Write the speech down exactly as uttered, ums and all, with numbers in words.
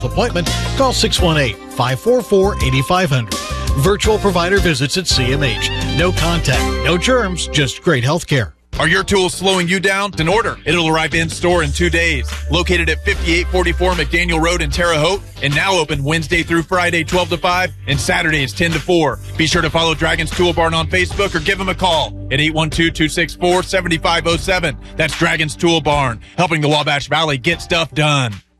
appointment, call six one eight, five four four, eight five zero zero. Virtual provider visits at C M H. No contact, no germs, just great health care. Are your tools slowing you down? Then order. It'll arrive in store in two days. Located at fifty-eight forty-four McDaniel Road in Terre Haute, and now open Wednesday through Friday, twelve to five, and Saturdays, ten to four. Be sure to follow Dragon's Tool Barn on Facebook or give them a call at eight one two, two six four, seven five zero seven. That's Dragon's Tool Barn, helping the Wabash Valley get stuff done.